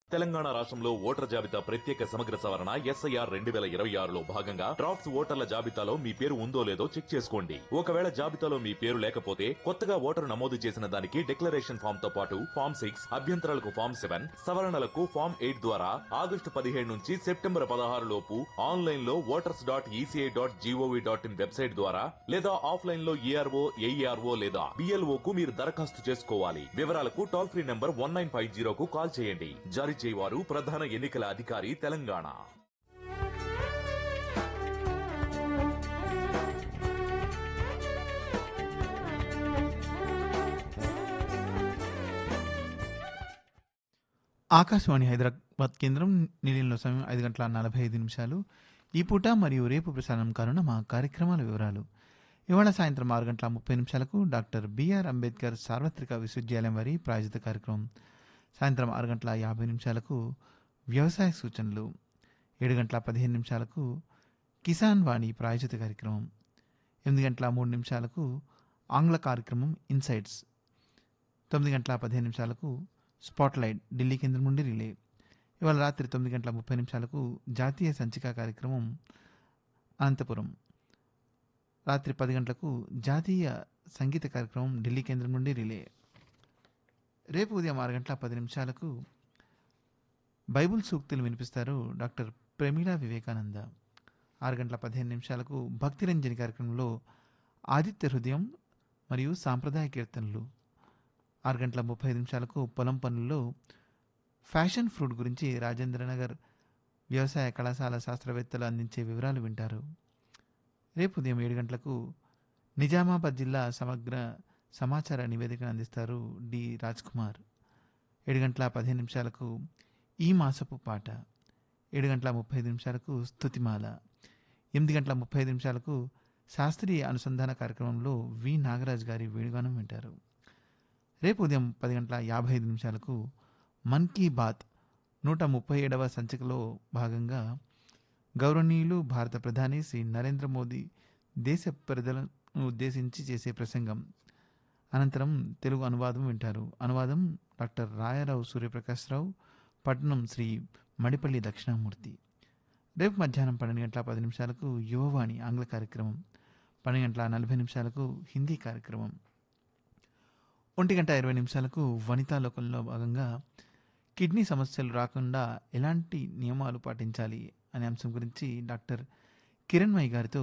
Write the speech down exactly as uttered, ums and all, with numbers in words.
తెలంగాణ రాష్ట్రంలో ఓటర్ జాబితా ప్రత్యేక సమగ్ర సవరణ ఎస్ఐఆర్ రెండు వేల ఇరవై ఆరులో భాగంగా డ్రాఫ్ట్స్ ఓటర్ల జాబితాలో మీ పేరు ఉందో లేదో చెక్ చేసుకోండి. ఒకవేళ జాబితాలో మీ పేరు లేకపోతే కొత్తగా ఓటరు నమోదు చేసిన దానికి డిక్లరేషన్ ఫామ్ తో పాటు ఫామ్ సిక్స్ అభ్యంతరాలకు ఫామ్ సెవెన్ సవరణలకు ఫామ్ ఎయిట్ ద్వారా ఆగస్టు పదిహేడు నుంచి సెప్టెంబర్ పదహారు లోపు ఆన్లైన్ లో voters dot ECI dot GOV dot in website ద్వారా లేదా ఆఫ్లైన్ లో ఏఆర్ఓ ఏఈఆర్ఓ లేదా బిఎల్ఓ కు మీరు దరఖాస్తు చేసుకోవాలి. వివరాలకు toll free number one nine five జీరోకు call చేయండి. జారీ చేయవారు ప్రధాన ఎన్నికల అధికారి తెలంగాణ. ఆకాశవాణి హైదరాబాద్ కేంద్రం నిలయంలో సమయం ఐదు గంటల నలభై ఐదు నిమిషాలు. ఈ పూట మరియు రేపు ప్రసారం కానున్న మా కార్యక్రమాల వివరాలు. ఇవాళ సాయంత్రం ఆరు గంటల ముప్పై నిమిషాలకు డాక్టర్ బిఆర్ అంబేద్కర్ సార్వత్రిక విశ్వవిద్యాలయం వారి ప్రాయోజిత కార్యక్రమం. సాయంత్రం ఆరు గంటల యాభై నిమిషాలకు వ్యవసాయ సూచనలు. ఏడు గంటల పదిహేను నిమిషాలకు కిసాన్ వాణి ప్రాయోజిత కార్యక్రమం. ఎనిమిది గంటల మూడు నిమిషాలకు ఆంగ్ల కార్యక్రమం ఇన్సైట్స్. తొమ్మిది గంటల పదిహేను నిమిషాలకు స్పాట్లైట్ ఢిల్లీ కేంద్రం నుండి రిలే. ఇవాళ రాత్రి తొమ్మిది గంటల ముప్పై నిమిషాలకు జాతీయ సంచిక కార్యక్రమం అనంతపురం. రాత్రి పది గంటలకు జాతీయ సంగీత కార్యక్రమం ఢిల్లీ కేంద్రం నుండి రిలే. రేపు ఉదయం ఆరు గంటల పది నిమిషాలకు బైబుల్ సూక్తులు వినిపిస్తారు డాక్టర్ ప్రమీళ వివేకానంద. ఆరు గంటల పదిహేను నిమిషాలకు భక్తిరంజని కార్యక్రమంలో ఆదిత్య హృదయం మరియు సాంప్రదాయ కీర్తనలు. ఆరు గంటల ముప్పై ఐదు నిమిషాలకు పొలం పనుల్లో ఫ్యాషన్ ఫ్రూట్ గురించి రాజేంద్రనగర్ వ్యవసాయ కళాశాల శాస్త్రవేత్తలు అందించే వివరాలు వింటారు. రేపు ఉదయం ఏడు గంటలకు నిజామాబాద్ జిల్లా సమగ్ర సమాచార నివేదికను అందిస్తారు డి రాజ్ కుమార్. ఏడు గంటల పదిహేను నిమిషాలకు ఈ మాసపు పాట. ఏడు గంటల ముప్పై ఐదు నిమిషాలకు స్తుతిమాల. ఎనిమిది గంటల ముప్పై ఐదు నిమిషాలకు శాస్త్రీయ అనుసంధాన కార్యక్రమంలో వి నాగరాజ్ గారి వేణుగానం వింటారు. రేపు ఉదయం పది గంటల యాభై ఐదు నిమిషాలకు మన్ కీ బాత్ నూట ముప్పై ఏడవ సంచికలో భాగంగా గౌరవనీయులు భారత ప్రధాని శ్రీ నరేంద్ర మోదీ దేశ ప్రజలను ఉద్దేశించి చేసే ప్రసంగం. అనంతరం తెలుగు అనువాదం వింటారు. అనువాదం డాక్టర్ రాయారావు సూర్యప్రకాశ్రావు, పట్నం శ్రీ మడిపల్లి దక్షిణామూర్తి. రేపు మధ్యాహ్నం పన్నెండు గంటల పది నిమిషాలకు యువవాణి ఆంగ్ల కార్యక్రమం. పన్నెండు గంటల నలభై నిమిషాలకు హిందీ కార్యక్రమం. ఒంటి గంట ఇరవై నిమిషాలకు వనితా లోకంలో భాగంగా కిడ్నీ సమస్యలు రాకుండా ఎలాంటి నియమాలు పాటించాలి అనే అంశం గురించి డాక్టర్ కిరణ్మయి గారితో